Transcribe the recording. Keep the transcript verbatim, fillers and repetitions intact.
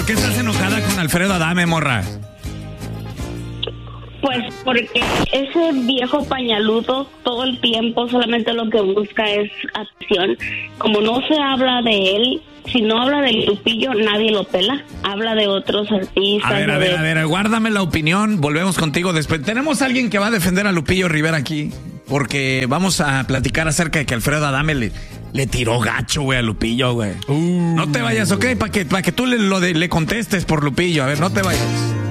qué estás enojada con Alfredo Adame, morra? Pues porque ese viejo pañaludo todo el tiempo solamente lo que busca es atención. Como no se habla de él, si no habla de Lupillo, nadie lo pela. Habla de otros artistas. A ver, a ver, a ver, guárdame la opinión. Volvemos contigo después. Tenemos a alguien que va a defender a Lupillo Rivera aquí, porque vamos a platicar acerca de que Alfredo Adame le, le tiró gacho, güey, a Lupillo, güey. Uh. No te vayas, ¿ok? Para que, pa que tú le, lo de, le contestes por Lupillo. A ver, no te vayas.